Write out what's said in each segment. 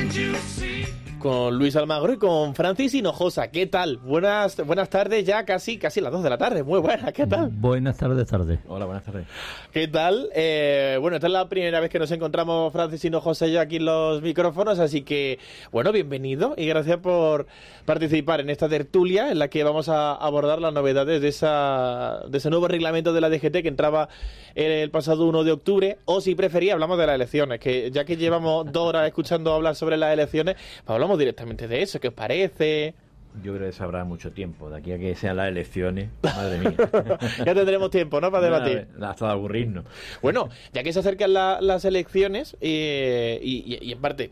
Con Luis Almagro y con Francis Hinojosa. ¿Qué tal? Buenas tardes, ya casi las 2 de la tarde. Muy buenas, ¿qué tal? Buenas tardes. Hola, buenas tardes. ¿Qué tal? Bueno, esta es la primera vez que nos encontramos Francis Hinojosa y yo aquí en los micrófonos, así que, bueno, bienvenido y gracias por participar en esta tertulia en la que vamos a abordar las novedades de ese nuevo reglamento de la DGT que entraba el pasado 1 de octubre, o si prefería, hablamos de las elecciones, que ya que llevamos 2 horas escuchando hablar sobre las elecciones, pues hablamos directamente de eso. ¿Qué os parece? Yo creo que se habrá mucho tiempo, de aquí a que sean las elecciones, madre mía. Ya tendremos tiempo, ¿no?, para debatir. Hasta de aburrirnos. Bueno, ya que se acercan las elecciones y en parte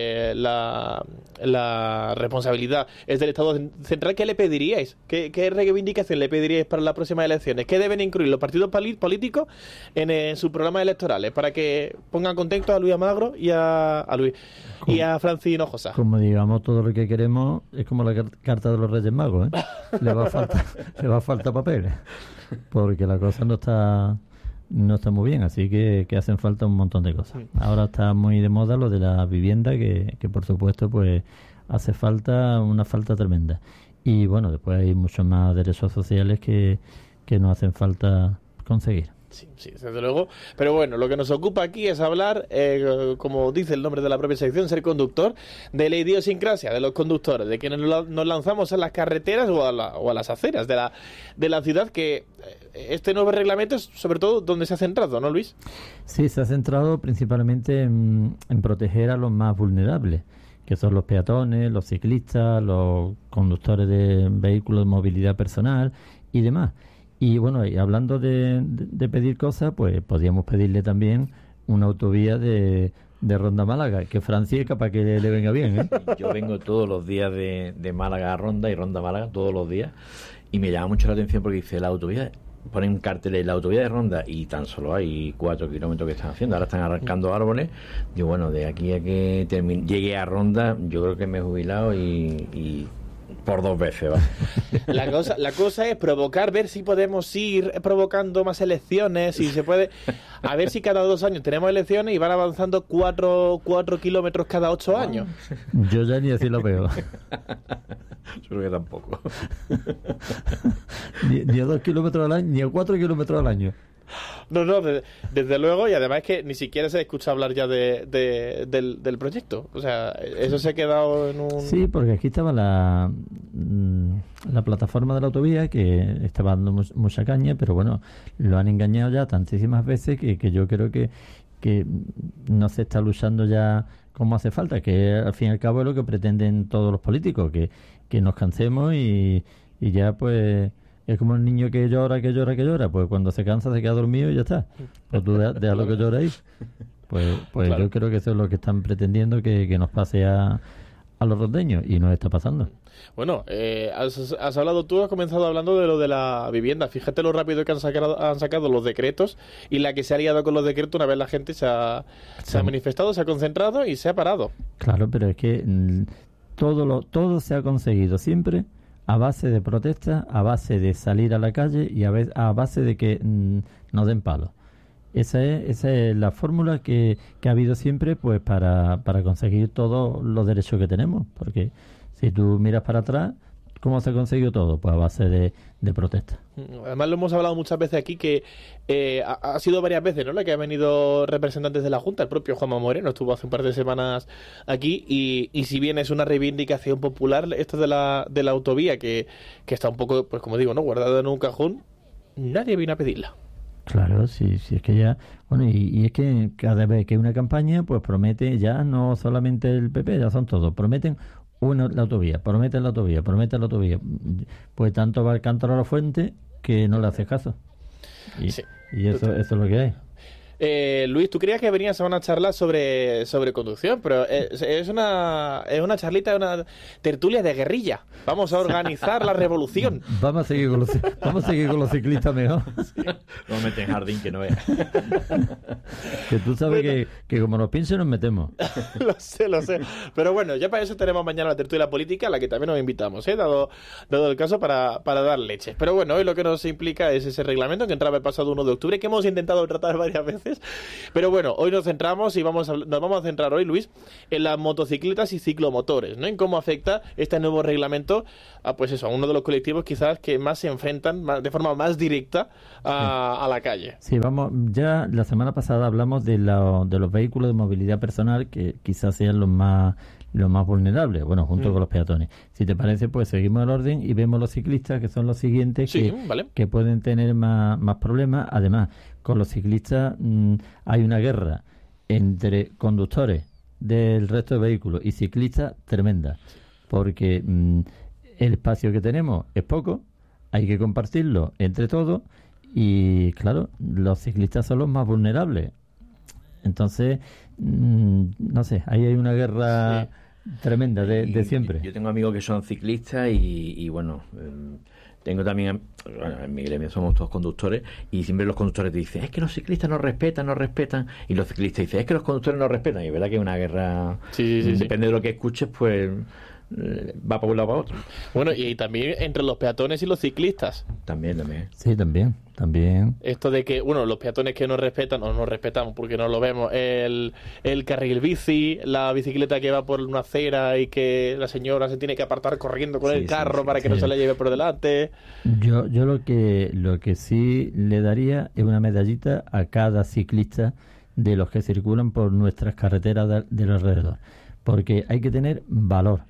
la responsabilidad es del Estado central, ¿qué le pediríais? ¿Qué reivindicación le pediríais para las próximas elecciones? ¿Qué deben incluir los partidos políticos en sus programas electorales para que pongan contentos a Luis Almagro y a Luis y a Francis Hinojosa? Como digamos todo lo que queremos, es como la carta de los Reyes Magos, ¿eh? le va a faltar papel, porque la cosa no está muy bien, así que hacen falta un montón de cosas. Ahora está muy de moda lo de la vivienda, que por supuesto pues hace falta una falta tremenda. Y bueno, después hay muchos más derechos sociales que nos hacen falta conseguir. Sí, desde luego. Pero bueno, lo que nos ocupa aquí es hablar, como dice el nombre de la propia sección, ser conductor, de la idiosincrasia de los conductores, de quienes nos lanzamos a las carreteras o a las aceras de la ciudad, que este nuevo reglamento es sobre todo donde se ha centrado, ¿no, Luis? Sí, se ha centrado principalmente en proteger a los más vulnerables, que son los peatones, los ciclistas, los conductores de vehículos de movilidad personal y demás. Y bueno, y hablando de pedir cosas, pues podríamos pedirle también una autovía de Ronda Málaga, que Francia es capaz que le venga bien, ¿eh? Yo vengo todos los días de Málaga a Ronda y Ronda a Málaga, todos los días, y me llama mucho la atención porque dice la autovía, ponen carteles, la autovía de Ronda, y tan solo hay 4 kilómetros que están haciendo, ahora están arrancando árboles. Digo, bueno, de aquí a que llegue a Ronda, yo creo que me he jubilado y por 2 veces, ¿va? La cosa es provocar, ver si podemos ir provocando más elecciones, si se puede, a ver si cada 2 años tenemos elecciones y van avanzando 4 kilómetros cada 8 años. Yo ya ni así lo veo. Yo creo que tampoco. ni a 2 kilómetros al año, ni a 4 kilómetros al año. No, desde luego, y además es que ni siquiera se escucha hablar ya del proyecto. O sea, eso se ha quedado en un... Sí, porque aquí estaba la plataforma de la autovía, que estaba dando mucha caña, pero bueno, lo han engañado ya tantísimas veces que yo creo que no se está luchando ya como hace falta, que al fin y al cabo es lo que pretenden todos los políticos, que nos cansemos y ya pues... Es como el niño que llora, pues cuando se cansa se queda dormido y ya está. Pues tú déjalo que llore ahí. Pues claro. Yo creo que eso es lo que están pretendiendo que nos pase a los rondeños, y nos está pasando. Bueno, has hablado tú, has comenzado hablando de lo de la vivienda. Fíjate lo rápido que han sacado los decretos, y la que se ha liado con los decretos una vez la gente se ha manifestado, se ha concentrado y se ha parado. Claro, pero es que todo se ha conseguido siempre a base de protestas, a base de salir a la calle y a base de que nos den palos. Esa es la fórmula que ha habido siempre, pues para conseguir todos los derechos que tenemos. Porque si tú miras para atrás, ¿cómo se ha conseguido todo? Pues a base de protestas. Además lo hemos hablado muchas veces aquí, que ha sido varias veces, ¿no?, la que han venido representantes de la Junta. El propio Juanma Moreno estuvo hace un par de semanas aquí, y si bien es una reivindicación popular esto de la autovía, que está un poco, pues como digo, ¿no?, guardada en un cajón, nadie vino a pedirla. Claro, sí, es que ya... Bueno, y es que cada vez que hay una campaña, pues promete, ya no solamente el PP, ya son todos, prometen la autovía. Pues tanto va el cántaro a la fuente que no le hace caso. Y eso es lo que hay. Luis, tú creías que venías a una charla sobre conducción, pero es una charlita, una tertulia de guerrilla. Vamos a organizar la revolución. Vamos a seguir con los ciclistas mejor. Sí. Vamos a meter en jardín que no veas. Que tú sabes que como nos piensen nos metemos. Lo sé. Pero bueno, ya para eso tenemos mañana la tertulia política, a la que también nos invitamos, dado el caso, para dar leche. Pero bueno, hoy lo que nos implica es ese reglamento que entraba el pasado 1 de octubre, que hemos intentado tratar varias veces veces. Pero bueno, hoy nos centramos y nos vamos a centrar hoy, Luis, en las motocicletas y ciclomotores, ¿no? En cómo afecta este nuevo reglamento a uno de los colectivos quizás que más se enfrentan de forma más directa a la calle. Sí, ya la semana pasada hablamos de los vehículos de movilidad personal que quizás sean los más vulnerables, bueno, junto con los peatones. Si te parece, pues seguimos el orden y vemos los ciclistas, que son los siguientes, que pueden tener más problemas. Además, con los ciclistas hay una guerra entre conductores del resto de vehículos y ciclistas tremenda, porque el espacio que tenemos es poco, hay que compartirlo entre todos y, claro, los ciclistas son los más vulnerables. Entonces, no sé, ahí hay una guerra tremenda de siempre. Yo tengo amigos que son ciclistas y bueno, tengo también, en mi gremio somos todos conductores y siempre los conductores te dicen, es que los ciclistas no respetan, y los ciclistas dicen, es que los conductores no respetan, y es verdad que es una guerra, depende de lo que escuches, pues va para un lado para otro. Bueno, y también entre los peatones y los ciclistas. También. Sí, también. Esto de que, los peatones que no respetan, o no respetamos porque no lo vemos, el carril bici, la bicicleta que va por una acera y que la señora se tiene que apartar corriendo con el carro para que no se la lleve por delante. Yo lo que sí le daría es una medallita a cada ciclista de los que circulan por nuestras carreteras del alrededor, porque hay que tener valor,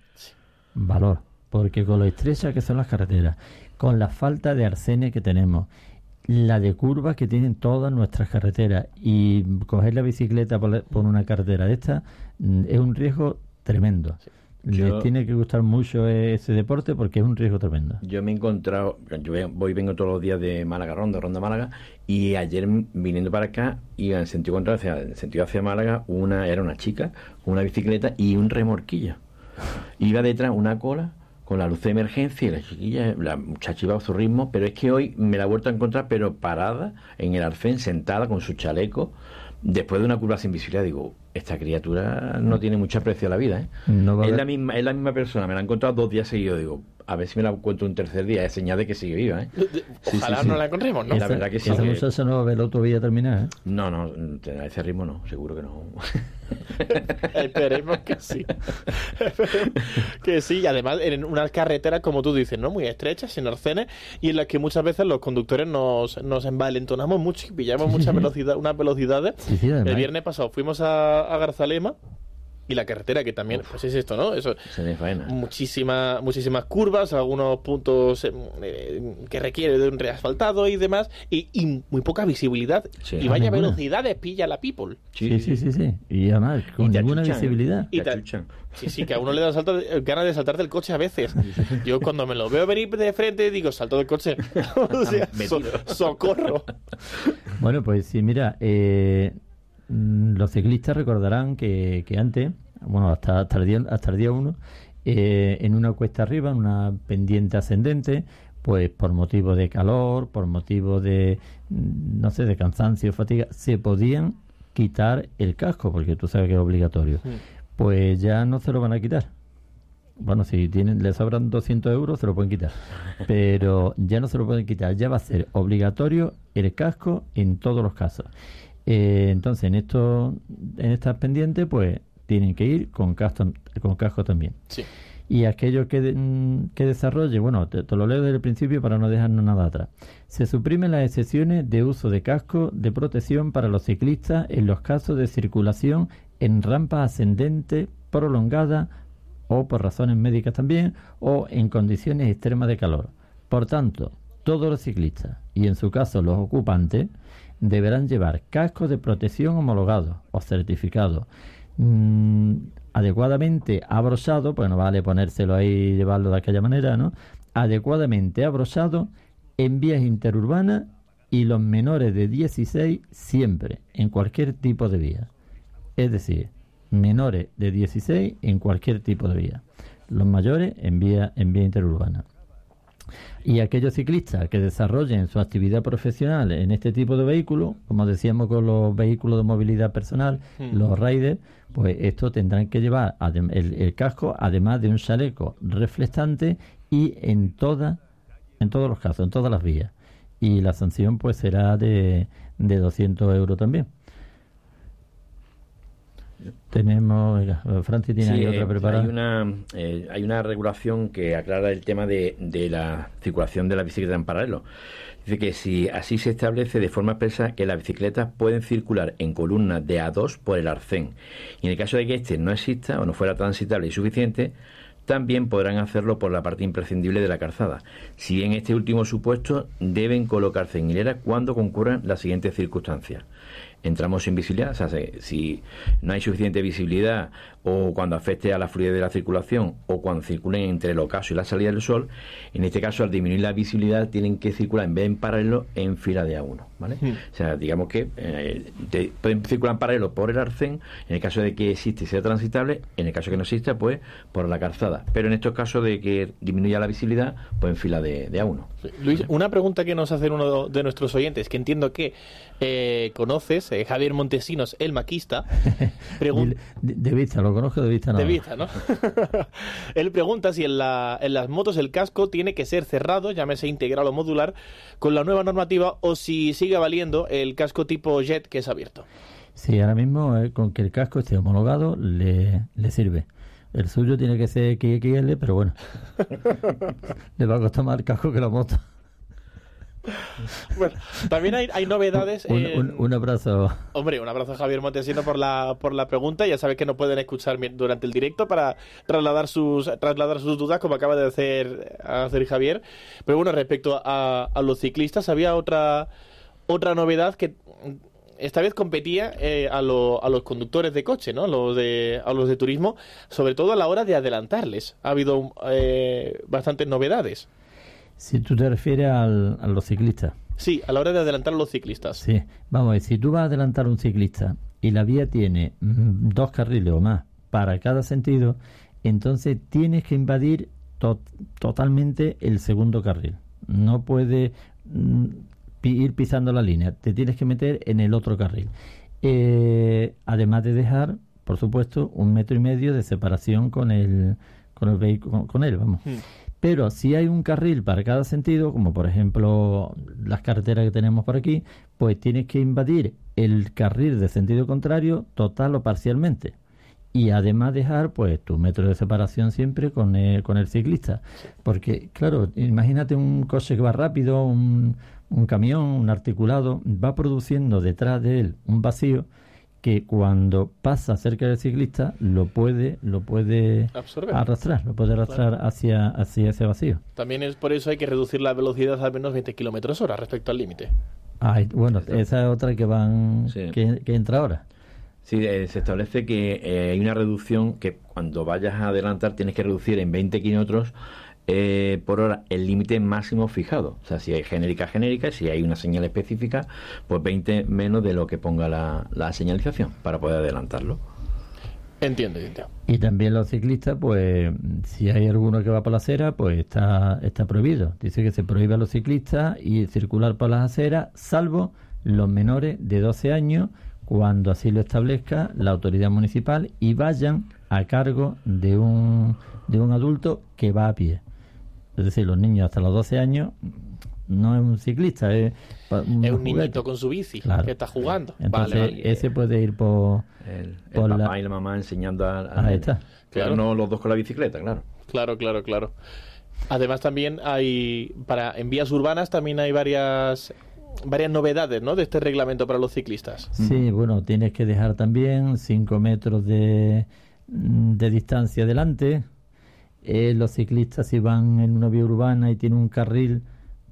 porque con lo estrechas que son las carreteras, con la falta de arcenes que tenemos, la de curvas que tienen todas nuestras carreteras, y coger la bicicleta por una carretera de esta es un riesgo tremendo. Les tiene que gustar mucho ese deporte porque es un riesgo tremendo. Yo me he encontrado, vengo todos los días de Málaga Ronda Málaga, y ayer viniendo para acá iba en sentido contrario, en sentido hacia Málaga, era una chica con una bicicleta y un remorquillo. Iba detrás una cola con la luz de emergencia y la muchacha iba a su ritmo, pero es que hoy me la he vuelto a encontrar, pero parada en el arcén, sentada con su chaleco, después de una curva sin visibilidad. Digo, esta criatura no tiene mucho aprecio a la vida, ¿eh? Es la misma persona, me la he encontrado 2 días seguidos. Digo, a ver si me la encuentro un tercer día, es señal de que sigue viva, ¿eh? Ojalá no la encontremos, ¿no? La verdad que sí. Esa muchacha no va a ver la autovía terminar, ¿eh? No, a ese ritmo no, seguro que no. Esperemos que sí. Que sí, y además en unas carreteras, como tú dices, ¿no? Muy estrechas, sin arcenes, y en las que muchas veces los conductores nos envalentonamos mucho y pillamos mucha velocidad, unas velocidades. Sí, el viernes pasado fuimos a Garzalema, y la carretera, que también, pues es esto, ¿no? Eso, muchísimas curvas, algunos puntos que requiere de un reasfaltado y demás, y muy poca visibilidad. Sí, y vaya velocidades pilla la people. Sí. Y además, con ninguna visibilidad. Sí, que a uno le da ganas de saltar del coche a veces. Yo cuando me lo veo venir de frente, digo, salto del coche. O sea, socorro. Bueno, pues sí, mira, los ciclistas recordarán que antes, hasta el día 1, en una cuesta arriba, en una pendiente ascendente, pues por motivo de calor, por motivo de cansancio, fatiga, se podían quitar el casco, porque tú sabes que es obligatorio. Pues ya no se lo van a quitar. Bueno, si le sobran 200 euros, se lo pueden quitar. Pero ya no se lo pueden quitar. Ya va a ser obligatorio el casco en todos los casos. Entonces, en estas pendientes, pues tienen que ir con casco también. Sí. Y aquello que desarrolle, te lo leo desde el principio para no dejarnos nada atrás. Se suprimen las excepciones de uso de casco de protección para los ciclistas en los casos de circulación en rampas ascendentes prolongadas o por razones médicas también, o en condiciones extremas de calor. Por tanto, todos los ciclistas, y en su caso los ocupantes, deberán llevar cascos de protección homologados o certificados, adecuadamente abrochado, pues no vale ponérselo ahí y llevarlo de aquella manera, ¿no? Adecuadamente abrochado en vías interurbanas, y los menores de 16 siempre, en cualquier tipo de vía. Es decir, menores de 16 en cualquier tipo de vía. Los mayores en vía interurbana. Y aquellos ciclistas que desarrollen su actividad profesional en este tipo de vehículos, como decíamos con los vehículos de movilidad personal, los riders, pues estos tendrán que llevar el casco, además de un chaleco reflectante, y en todos los casos, en todas las vías. Y la sanción pues será de 200 euros también. tenemos, Francis tiene ahí otra preparada. Hay una regulación que aclara el tema de la circulación de la bicicleta en paralelo. Dice que si así se establece de forma expresa que las bicicletas pueden circular en columnas de A2 por el arcén, y en el caso de que este no exista o no fuera transitable y suficiente, también podrán hacerlo por la parte imprescindible de la calzada. Si en este último supuesto deben colocarse en hilera cuando concurran las siguientes circunstancias: entramos sin visibilidad, o sea, si no hay suficiente visibilidad, o cuando afecte a la fluidez de la circulación, o cuando circulen entre el ocaso y la salida del sol. En este caso, al disminuir la visibilidad, tienen que circular en vez de en paralelo, en fila de A1, ¿vale? O sea, digamos que pueden circular en paralelo por el arcén, en el caso de que existe y sea transitable; en el caso de que no exista, pues por la calzada. Pero en estos casos de que disminuya la visibilidad, pues en fila de A1. Luis, una pregunta que nos hace uno de nuestros oyentes, que entiendo que conoces, Javier Montesinos, el maquista. De vista, lo conozco de vista, no. De vista, ¿no? Él pregunta si en las motos el casco tiene que ser cerrado, llámese integral o modular, con la nueva normativa, o si sigue valiendo el casco tipo Jet, que es abierto. Sí, ahora mismo con que el casco esté homologado le sirve. El suyo tiene que ser XXL, pero bueno, le va a costar más el casco que la moto. Bueno, también hay novedades. Un abrazo. Hombre, un abrazo a Javier Montesinos por la pregunta. Ya sabes que nos pueden escuchar durante el directo para trasladar sus dudas, como acaba de hacer Javier. Pero bueno, respecto a los ciclistas, había otra novedad que esta vez competía a los conductores de coche, ¿no? A los de turismo, sobre todo a la hora de adelantarles. Ha habido bastantes novedades. Si tú te refieres a los ciclistas. Sí, a la hora de adelantar a los ciclistas. Sí, vamos a ver, si tú vas a adelantar a un ciclista y la vía tiene 2 carriles o más para cada sentido, entonces tienes que invadir totalmente el segundo carril. No puedes ir pisando la línea, te tienes que meter en el otro carril. Además de dejar, por supuesto, 1,5 metros de separación con el vehículo, con él, vamos. Pero si hay un carril para cada sentido, como por ejemplo las carreteras que tenemos por aquí, pues tienes que invadir el carril de sentido contrario total o parcialmente. Y además dejar pues tu metro de separación siempre con el ciclista. Porque, claro, imagínate un coche que va rápido, un camión, un articulado, va produciendo detrás de él un vacío que cuando pasa cerca del ciclista lo puede absorber, arrastrar, claro, hacia ese vacío. También es por eso hay que reducir la velocidad al menos 20 km/h respecto al límite. Bueno, esa es otra que entra ahora. Sí, se establece que hay una reducción que cuando vayas a adelantar tienes que reducir en 20 kilómetros por hora el límite máximo fijado. O sea, si hay genérica, si hay una señal específica, pues 20 menos de lo que ponga la señalización para poder adelantarlo. Entiendo. Y también los ciclistas, pues si hay alguno que va por la acera, pues está prohibido. Dice que se prohíbe a los ciclistas y circular por las aceras, salvo los menores de 12 años, cuando así lo establezca la autoridad municipal y vayan a cargo de un adulto que va a pie. Es decir, los niños hasta los 12 años no es un ciclista, es un niñito con su bici, claro, que está jugando. Entonces, vale. Ese puede ir por el papá y la mamá enseñando ahí está. Claro, no los dos con la bicicleta, claro. Claro. Además también en vías urbanas también hay varias novedades, ¿no?, de este reglamento para los ciclistas. Sí, bueno, tienes que dejar también 5 metros de distancia delante. Los ciclistas, si van en una vía urbana y tienen un carril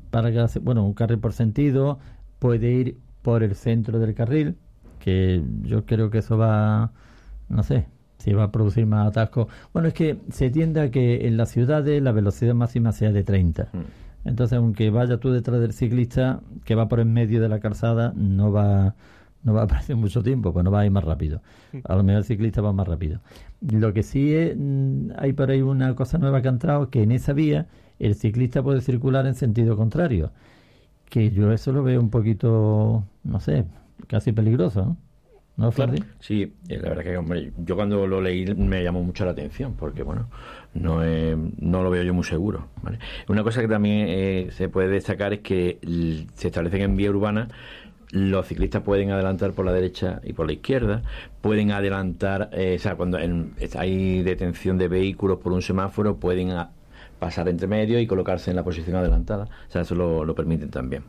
un carril por sentido, puede ir por el centro del carril, que yo creo que eso va, no sé, si va a producir más atascos. Bueno, es que se tiende a que en las ciudades la velocidad máxima sea de 30. Entonces, aunque vaya tú detrás del ciclista que va por en medio de la calzada, no va a aparecer mucho tiempo, pues no va a ir más rápido. A lo mejor el ciclista va más rápido. Lo que sí hay por ahí una cosa nueva que ha entrado, que en esa vía el ciclista puede circular en sentido contrario, que yo eso lo veo un poquito, no sé, casi peligroso, ¿no? ¿No, Fernando? Sí, la verdad que, hombre, yo cuando lo leí me llamó mucho la atención, porque, bueno, no lo veo yo muy seguro, ¿vale? Una cosa que también se puede destacar es que se establecen en vía urbana los ciclistas pueden adelantar por la derecha y por la izquierda, pueden adelantar, o sea, cuando hay detención de vehículos por un semáforo, pueden pasar entre medio y colocarse en la posición adelantada. O sea, eso lo permiten también.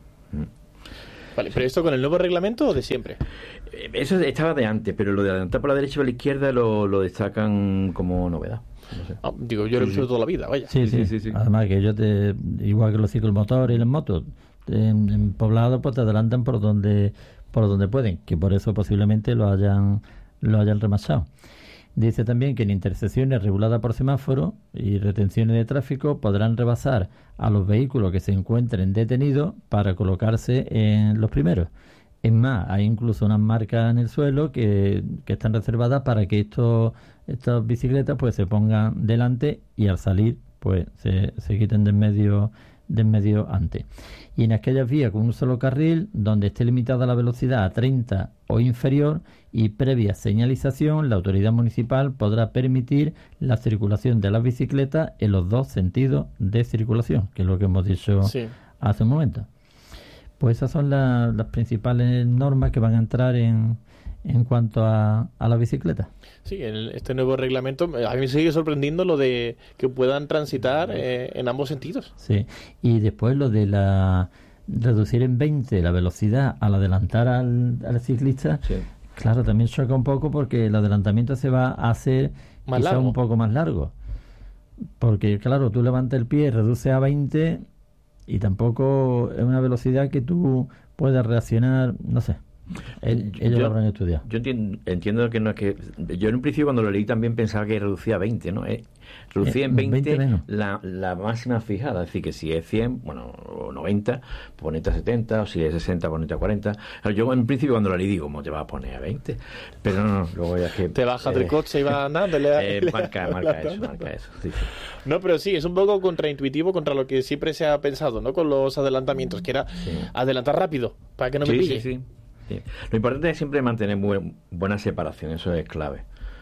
Vale, ¿pero esto con el nuevo reglamento o de siempre? Eso estaba de antes, pero lo de adelantar por la derecha y por la izquierda lo destacan como novedad. No sé. Digo, yo lo he visto toda la vida, vaya. Sí. Además que igual que los ciclomotores y las motos, en poblado pues te adelantan por donde pueden, que por eso posiblemente lo hayan remasado. Dice también que en intersecciones reguladas por semáforo y retenciones de tráfico podrán rebasar a los vehículos que se encuentren detenidos para colocarse en los primeros. Es más, hay incluso unas marcas en el suelo que están reservadas para que estas bicicletas pues se pongan delante y al salir pues se quiten de en medio antes. Y en aquellas vías con un solo carril donde esté limitada la velocidad a 30 o inferior y previa señalización, la autoridad municipal podrá permitir la circulación de las bicicletas en los dos sentidos de circulación, que es lo que hemos dicho hace un momento. Pues esas son las principales normas que van a entrar en cuanto a la bicicleta. Sí, este nuevo reglamento, a mí me sigue sorprendiendo lo de que puedan transitar en ambos sentidos. Sí, y después lo de reducir en 20 la velocidad al adelantar al ciclista, claro, también choca un poco porque el adelantamiento se va a hacer quizá un poco más largo. Porque, claro, tú levantas el pie, reduces a 20 y tampoco es una velocidad que tú puedas reaccionar, no sé. Ellos lo habrán estudiado. Yo entiendo que no es que... Yo en un principio cuando lo leí también pensaba que reducía a 20, ¿no? Reducía en 20 la máxima fijada. Es decir, que si es 100, bueno, o 90, ponete a 70, o si es 60, ponete a 40. Yo en un principio cuando lo leí digo, ¿cómo te vas a poner a 20? Pero no, luego ya es que... Te bajas del coche y vas andando. Marca eso. Sí. No, pero sí, es un poco contraintuitivo contra lo que siempre se ha pensado, ¿no? Con los adelantamientos, que era adelantar rápido, para que no me pille. Sí. Lo importante es siempre mantener buena separación, eso es clave.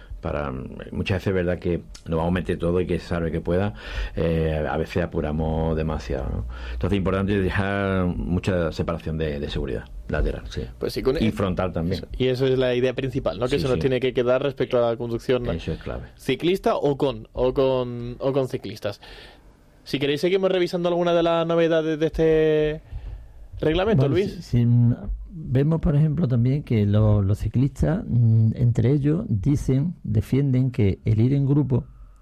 Muchas veces es verdad que nos vamos a meter todo y que salve que pueda, a veces apuramos demasiado, ¿no? Entonces es importante dejar mucha separación de seguridad lateral, pues sí, y frontal también. Y eso es la idea principal, ¿no? Que eso nos tiene que quedar respecto a la conducción, ¿no? Eso es clave. Ciclista o con ciclistas. Si queréis seguimos revisando alguna de las novedades de este reglamento, Luis. Vemos, por ejemplo, también que los ciclistas, entre ellos, defienden que el ir en grupo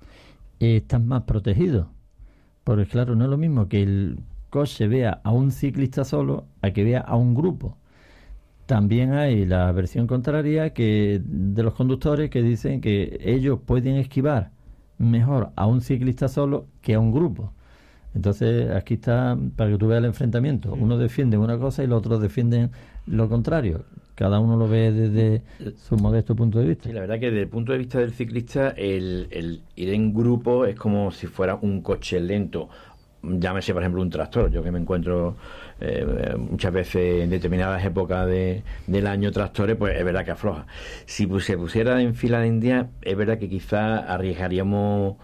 están más protegidos. Porque, claro, no es lo mismo que el coche vea a un ciclista solo a que vea a un grupo. También hay la versión contraria de los conductores que dicen que ellos pueden esquivar mejor a un ciclista solo que a un grupo. Entonces, aquí está, para que tú veas el enfrentamiento. Uno defiende una cosa y los otros defienden lo contrario. Cada uno lo ve desde su modesto punto de vista. Sí, la verdad que desde el punto de vista del ciclista, el ir en grupo es como si fuera un coche lento. Llámese, por ejemplo, un tractor. Yo que me encuentro muchas veces en determinadas épocas del año tractores, pues es verdad que afloja. Si se pusiera en fila de India, es verdad que quizás arriesgaríamos...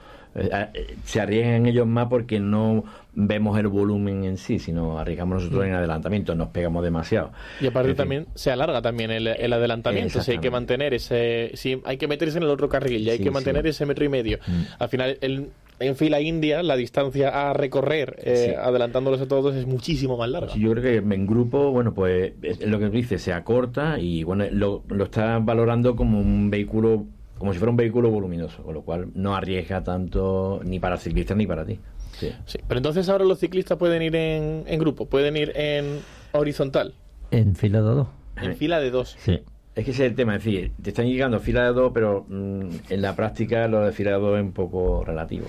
se arriesgan ellos más porque no vemos el volumen en sí, sino arriesgamos nosotros en adelantamiento, nos pegamos demasiado. Y aparte también se alarga también el adelantamiento, si hay que mantener si hay que meterse en el otro carril y hay que mantener ese 1,5 metros. Al final en fila india la distancia a recorrer adelantándolos a todos es muchísimo más larga. Yo creo que en grupo, bueno, pues es lo que dice, se acorta y bueno, lo está valorando como un vehículo, como si fuera un vehículo voluminoso, con lo cual no arriesga tanto ni para el ciclista ni para ti. Sí, pero entonces ahora los ciclistas pueden ir en grupo, pueden ir en horizontal. En fila de 2. En fila de 2. Sí. Es que ese es el tema, es decir, te están llegando a fila de 2, pero en la práctica lo de fila de 2 es un poco relativo.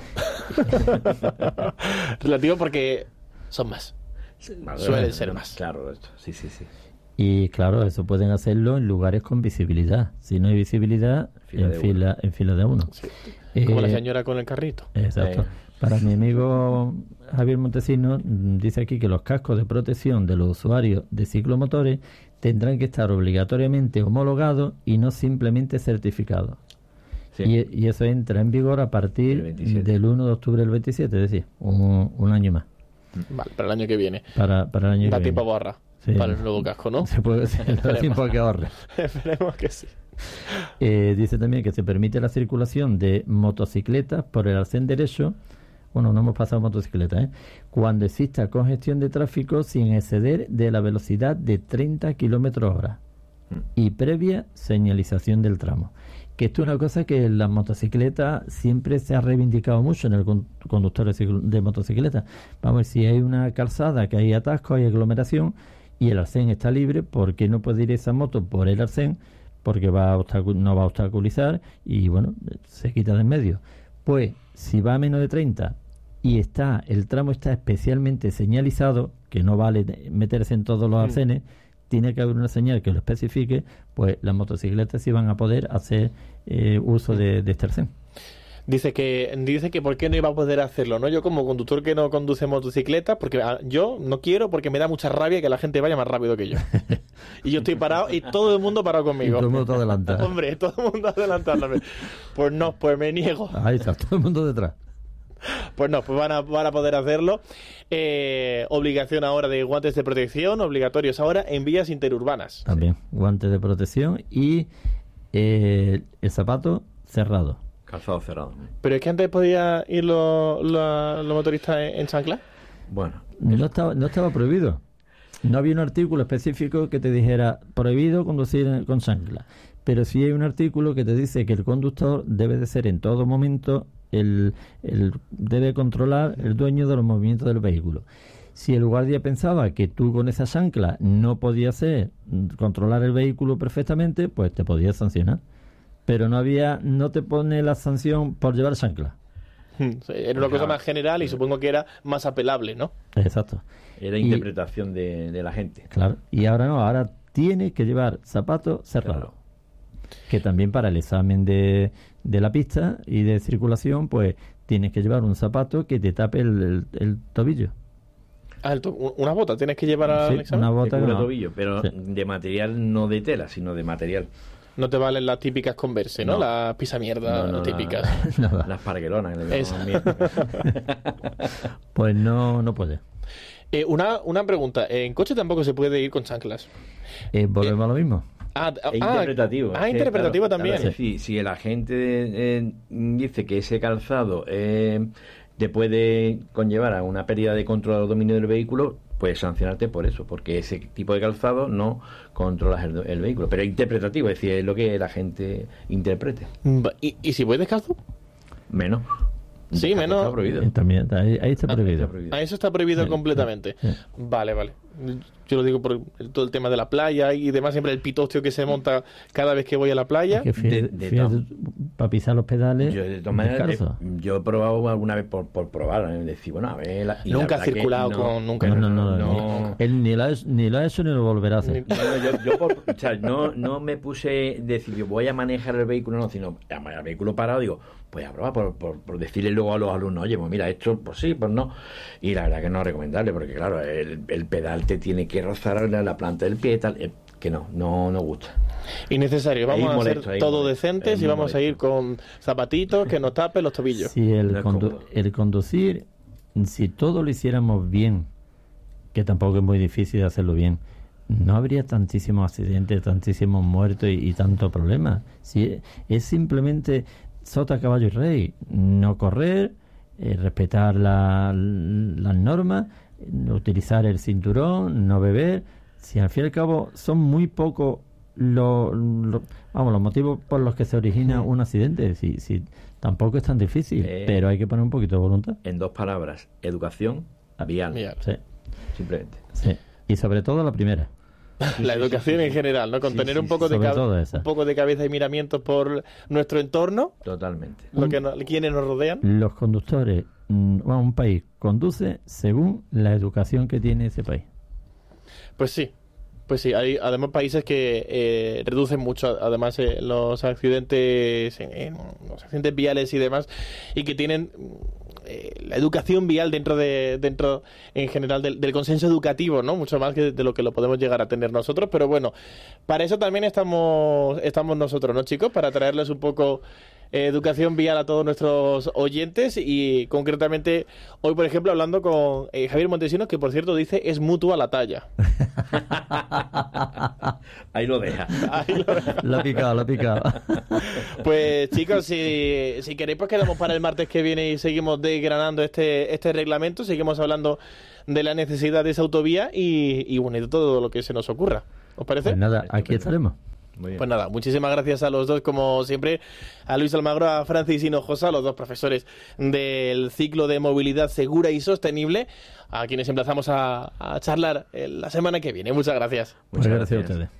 Relativo porque son más. Suelen ser más. Claro, sí. Y claro, eso pueden hacerlo en lugares con visibilidad. Si no hay visibilidad, en fila de 1. Sí. Como la señora con el carrito. Exacto. Para mi amigo Javier Montesino, dice aquí que los cascos de protección de los usuarios de ciclomotores tendrán que estar obligatoriamente homologados y no simplemente certificados. Sí. Y eso entra en vigor a partir del 1 de octubre del 27, es decir, un año más. Vale, para el año que viene. Para el año que viene. Da tiempo a borrar. Sí. para el nuevo casco, ¿no? Se puede decir, el tiempo que ahorre. Esperemos que sí. Dice también que se permite la circulación de motocicletas por el arcén derecho. Bueno, no hemos pasado motocicletas, cuando exista congestión de tráfico sin exceder de la velocidad de 30 kilómetros hora y previa señalización del tramo. Que esto es una cosa que en las motocicletas siempre se ha reivindicado mucho en el conductor de motocicletas. Vamos a ver, si hay una calzada que hay atasco, hay aglomeración y el arcén está libre, ¿por qué no puede ir esa moto por el arcén? Porque no va a obstaculizar y bueno, se quita de en medio. Pues si va a menos de 30 y el tramo está especialmente señalizado, que no vale meterse en todos los arcenes, tiene que haber una señal que lo especifique, pues las motocicletas sí van a poder hacer uso de este arcén. Dice que por qué no iba a poder hacerlo, ¿no? Yo como conductor que no conduce motocicleta, porque yo no quiero, porque me da mucha rabia que la gente vaya más rápido que yo. Y yo estoy parado y todo el mundo parado conmigo. Y todo el mundo te adelanta. Hombre, todo el mundo adelantándome. Pues no, pues me niego. Ahí está, todo el mundo detrás. Pues no, pues van a poder hacerlo. Obligación ahora de guantes de protección, obligatorios ahora en vías interurbanas. También, guantes de protección y el zapato cerrado. Calzado cerrado. Pero es que antes podía ir los motoristas en chancla. Bueno, no estaba prohibido. No había un artículo específico que te dijera prohibido conducir con chancla. Pero sí hay un artículo que te dice que el conductor debe de ser en todo momento debe controlar el dueño de los movimientos del vehículo. Si el guardia pensaba que tú con esa chancla no podías controlar el vehículo perfectamente, pues te podía sancionar. Pero no te pone la sanción por llevar chancla. Era una cosa más general y supongo que era más apelable, ¿no? Exacto. Era interpretación de la gente. Claro. Y ahora no, ahora tienes que llevar zapatos cerrados. Claro. Que también para el examen de la pista y de circulación, pues tienes que llevar un zapato que te tape el tobillo. Una bota tienes que llevar al examen. Una bota de tobillo, pero de material, no de tela, sino de material. No te valen las típicas Converse, ¿no? Las pisamierdas típicas. Las parguelonas. Pues no puede. Una pregunta. En coche tampoco se puede ir con chanclas. Volvemos a lo mismo. Interpretativo. Interpretativo claro, también. Claro, si el agente dice que ese calzado te puede conllevar a una pérdida de control o dominio del vehículo, puedes sancionarte por eso, porque ese tipo de calzado no controlas el vehículo. Pero es interpretativo, es decir, es lo que la gente interprete. ¿Y si voy descalzo? Menos. Sí, menos. Está prohibido. También, ahí está prohibido. Eso está prohibido completamente. Sí. Vale. Yo lo digo por todo el tema de la playa y demás, siempre el pitostio que se monta cada vez que voy a la playa. Es que fíjate, para pisar los pedales. Yo he probado alguna vez por probar, decir, bueno, a ver. Nunca ha circulado con. Nunca. No. Él ni lo ha hecho ni lo volverá a hacer. No me puse decir, yo voy a manejar el vehículo, no, sino el vehículo parado, digo, pues a probar por decirle luego a los alumnos, oye, pues mira, esto, pues sí, pues no. Y la verdad que no es recomendable, porque claro, el pedal te tiene que rozar la planta del pie y tal, que no gusta. Innecesario, vamos a ser todo decentes y vamos a ir con zapatitos que nos tapen los tobillos. Sí, el conducir, si todo lo hiciéramos bien, que tampoco es muy difícil hacerlo bien, no habría tantísimos accidentes, tantísimos muertos y tanto problema. Si es simplemente sota, caballo y rey, no correr, respetar las normas, utilizar el cinturón, no beber. Si al fin y al cabo son muy pocos los motivos por los que se origina un accidente, si tampoco es tan difícil, pero hay que poner un poquito de voluntad. En 2 palabras, educación vial. Sí. Simplemente. Sí. Y sobre todo la primera. La educación en general, ¿no? Con tener un poco de cabeza y miramientos por nuestro entorno. Totalmente. Quienes nos rodean. Los conductores, un país conduce según la educación que tiene ese país. Pues sí, hay además países que reducen mucho, además los accidentes, los accidentes viales y demás, y que tienen la educación vial dentro en general del consenso educativo, ¿no? Mucho más que de lo que lo podemos llegar a tener nosotros, pero bueno, para eso también estamos nosotros, ¿no, chicos? Para traerles un poco educación vial a todos nuestros oyentes y concretamente hoy, por ejemplo, hablando con Javier Montesinos, que por cierto dice es mutua la talla. Ahí lo deja. Lo ha picado. Pues chicos, si queréis, pues quedamos para el martes que viene y seguimos desgranando este reglamento, seguimos hablando de la necesidad de esa autovía y bueno, de todo lo que se nos ocurra. ¿Os parece? Pues nada, aquí estaremos. Muy bien. Pues nada, muchísimas gracias a los dos, como siempre, a Luis Almagro, a Francis Hinojosa, los dos profesores del ciclo de movilidad segura y sostenible, a quienes emplazamos a charlar la semana que viene. Muchas gracias. Muchas gracias a ustedes.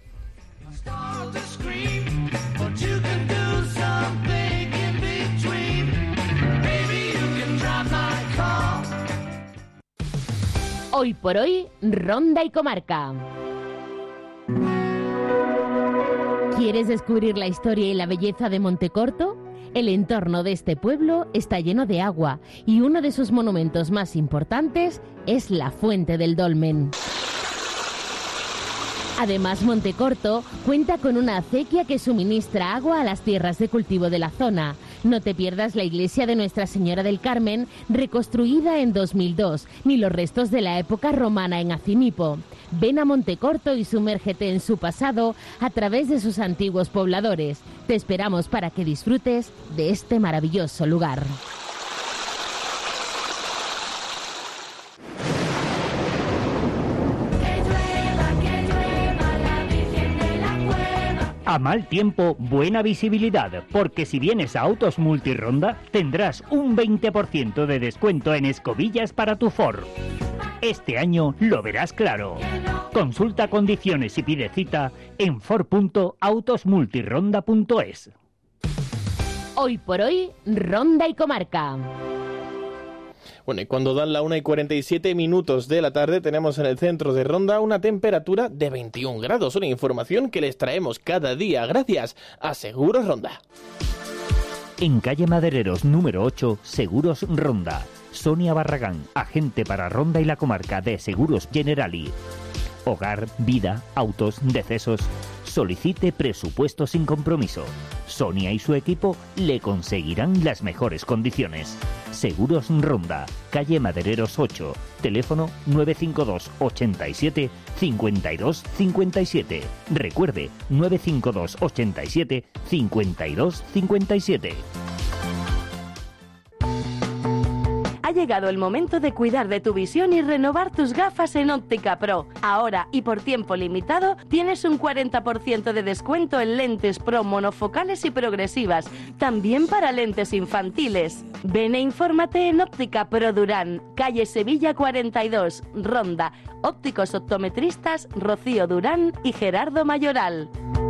Hoy por hoy, Ronda y Comarca. ¿Quieres descubrir la historia y la belleza de Montecorto? El entorno de este pueblo está lleno de agua y uno de sus monumentos más importantes es la Fuente del Dolmen. Además, Montecorto cuenta con una acequia que suministra agua a las tierras de cultivo de la zona. No te pierdas la iglesia de Nuestra Señora del Carmen, reconstruida en 2002, ni los restos de la época romana en Acimipo. Ven a Montecorto y sumérgete en su pasado a través de sus antiguos pobladores. Te esperamos para que disfrutes de este maravilloso lugar. A mal tiempo, buena visibilidad, porque si vienes a Autos Multironda, tendrás un 20% de descuento en escobillas para tu Ford. Este año lo verás claro. Consulta condiciones y pide cita en ford.autosmultironda.es. Hoy por hoy, Ronda y Comarca. Bueno, y cuando dan la 1:47 de la tarde, tenemos en el centro de Ronda una temperatura de 21 grados. Una información que les traemos cada día gracias a Seguros Ronda. En calle Madereros número 8, Seguros Ronda. Sonia Barragán, agente para Ronda y la Comarca de Seguros Generali. Hogar, vida, autos, decesos. Solicite presupuesto sin compromiso. Sonia y su equipo le conseguirán las mejores condiciones. Seguros Ronda, calle Madereros 8, teléfono 952 87 52 57. Recuerde, 952 87 52 57. Ha llegado el momento de cuidar de tu visión y renovar tus gafas en Óptica Pro. Ahora y por tiempo limitado tienes un 40% de descuento en lentes Pro monofocales y progresivas, también para lentes infantiles. Ven e infórmate en Óptica Pro Durán, calle Sevilla 42, Ronda. Ópticos optometristas Rocío Durán y Gerardo Mayoral.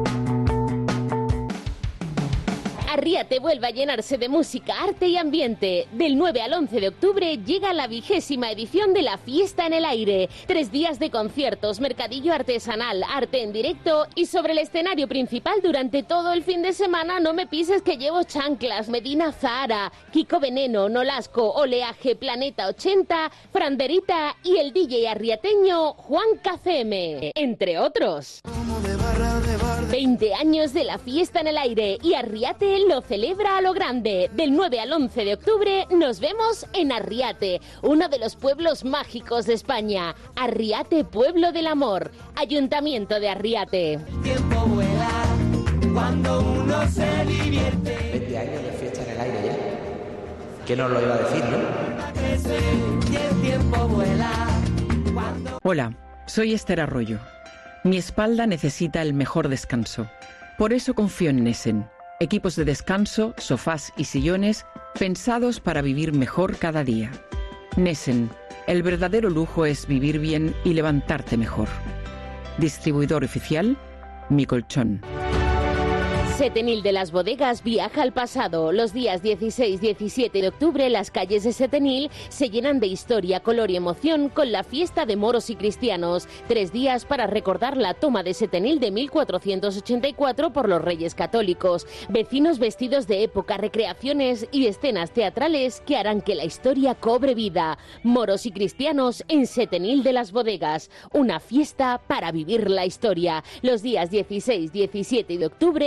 Arriate vuelve a llenarse de música, arte y ambiente. Del 9 al 11 de octubre llega la 20ª edición de la Fiesta en el Aire. 3 días de conciertos, mercadillo artesanal, arte en directo y sobre el escenario principal durante todo el fin de semana No me pises que llevo chanclas, Medina Zahara, Kiko Veneno, Nolasco, Oleaje, Planeta 80, Franderita y el DJ arriateño Juan KCM, entre otros. 20 años de la Fiesta en el Aire y Arriate lo celebra a lo grande. Del 9 al 11 de octubre nos vemos en Arriate, uno de los pueblos mágicos de España. Arriate, pueblo del amor. Ayuntamiento de Arriate. El tiempo vuela cuando uno se divierte. 20 años de Fiesta en el Aire ya. ¿Quién nos lo iba a decir, no? Y el tiempo vuela cuando... Hola, soy Esther Arroyo. Mi espalda necesita el mejor descanso. Por eso confío en Nessen. Equipos de descanso, sofás y sillones pensados para vivir mejor cada día. Nessen. El verdadero lujo es vivir bien y levantarte mejor. Distribuidor oficial, Mi Colchón. Setenil de las Bodegas viaja al pasado. Los días 16-17 de octubre las calles de Setenil se llenan de historia, color y emoción con la fiesta de moros y cristianos. 3 días para recordar la toma de Setenil de 1484 por los Reyes Católicos. Vecinos vestidos de época, recreaciones y escenas teatrales que harán que la historia cobre vida. Moros y cristianos en Setenil de las Bodegas. Una fiesta para vivir la historia. Los días 16-17 de octubre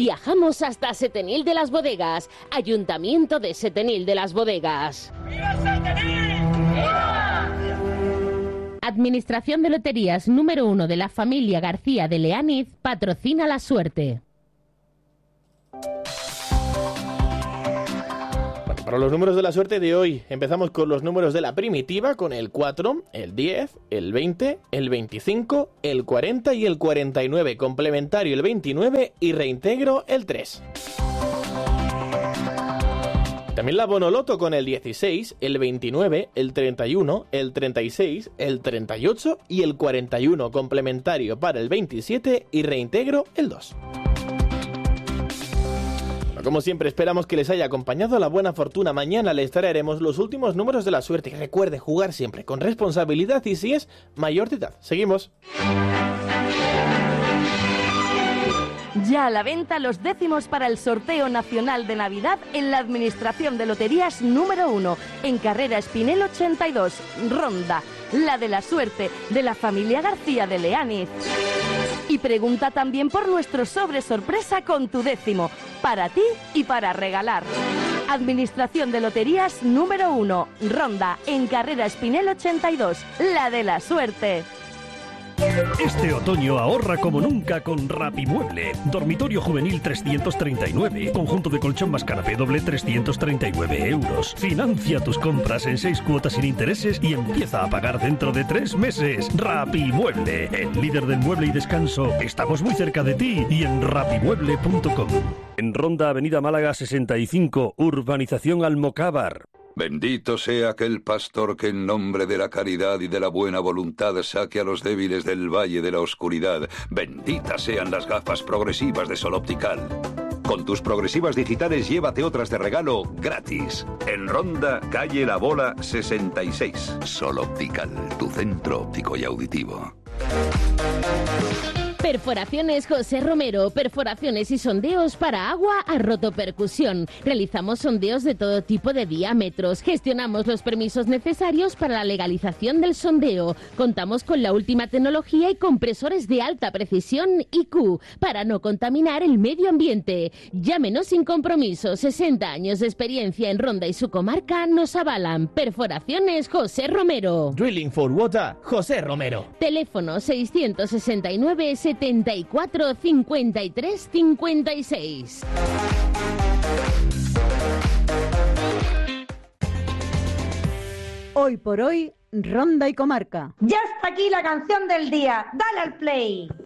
Viajamos hasta Setenil de las Bodegas, Ayuntamiento de Setenil de las Bodegas. ¡Viva Setenil! ¡Viva! Administración de Loterías número 1 de la familia García de Leániz patrocina la suerte. Para los números de la suerte de hoy, empezamos con los números de la primitiva, con el 4, el 10, el 20, el 25, el 40 y el 49, complementario el 29 y reintegro el 3. También la Bonoloto con el 16, el 29, el 31, el 36, el 38 y el 41, complementario para el 27 y reintegro el 2. Como siempre, esperamos que les haya acompañado la buena fortuna. Mañana les traeremos los últimos números de la suerte. Y recuerde jugar siempre con responsabilidad y si es mayor de edad. Seguimos. Ya a la venta los décimos para el sorteo nacional de Navidad en la Administración de Loterías número 1, en Carrera Espinel 82, Ronda, la de la suerte de la familia García de Leániz. Y pregunta también por nuestro sobre sorpresa con tu décimo, para ti y para regalar. Administración de Loterías número 1, Ronda, en Carrera Espinel 82, la de la suerte. Este otoño ahorra como nunca con Rapimueble. Dormitorio juvenil 339. Conjunto de colchón más canapé doble 339 euros. Financia tus compras en 6 cuotas sin intereses y empieza a pagar dentro de 3 meses. Rapimueble, el líder del mueble y descanso. Estamos muy cerca de ti y en rapimueble.com. En Ronda, Avenida Málaga 65, Urbanización Almocávar. Bendito sea aquel pastor que en nombre de la caridad y de la buena voluntad saque a los débiles del valle de la oscuridad. Benditas sean las gafas progresivas de Sol Optical. Con tus progresivas digitales llévate otras de regalo gratis. En Ronda, calle La Bola 66. Sol Optical, tu centro óptico y auditivo. Perforaciones José Romero, perforaciones y sondeos para agua a rotopercusión. Realizamos sondeos de todo tipo de diámetros, gestionamos los permisos necesarios para la legalización del sondeo. Contamos con la última tecnología y compresores de alta precisión IQ para no contaminar el medio ambiente. Llámenos sin compromiso, 60 años de experiencia en Ronda y su comarca nos avalan. Perforaciones José Romero. Drilling for Water, José Romero. Teléfono 669 74 53 56. Hoy por hoy, Ronda y Comarca. Ya está aquí la canción del día. Dale al play.